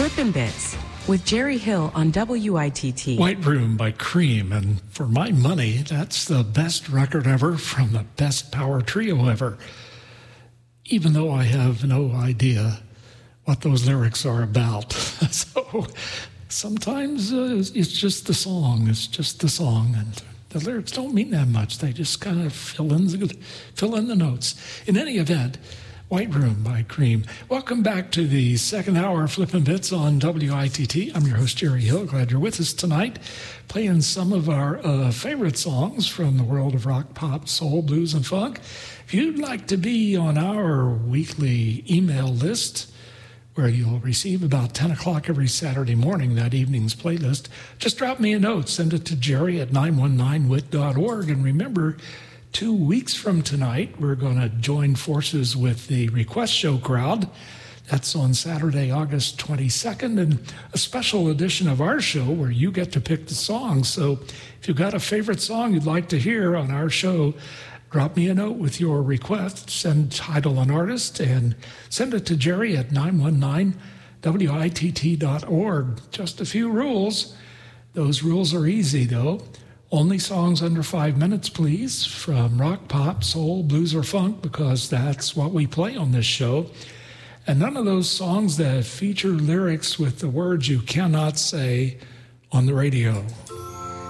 Flippin' Bits with Jerry Hill on WITT. White Room by Cream, and for my money, that's the best record ever from the best power trio ever. Even though I have no idea what those lyrics are about. So sometimes it's just the song. It's just the song, and the lyrics don't mean that much. They just kind of fill in the notes. In any event, White Room by Cream. Welcome back to the second hour of Flippin' Bits on WITT. I'm your host, Jerry Hill. Glad you're with us tonight, playing some of our favorite songs from the world of rock, pop, soul, blues, and funk. If you'd like to be on our weekly email list, where you'll receive about 10 o'clock every Saturday morning that evening's playlist, just drop me a note. Send it to jerry@919wit.org. And remember, 2 weeks from tonight, we're going to join forces with the Request Show crowd. That's on Saturday, August 22nd, and a special edition of our show where you get to pick the songs. So if you've got a favorite song you'd like to hear on our show, drop me a note with your request, send title and artist, and send it to jerry@919witt.org. Just a few rules. Those rules are easy, though. Only songs under 5 minutes, please, from rock, pop, soul, blues, or funk, because that's what we play on this show. And none of those songs that feature lyrics with the words you cannot say on the radio.